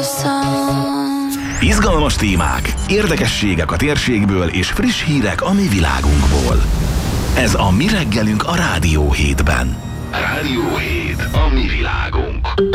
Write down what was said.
Izgalmas témák, érdekességek a térségből és friss hírek a mi világunkból. Ez a Mi reggelünk a Rádió 7-ben. Rádió 7, a mi világunk.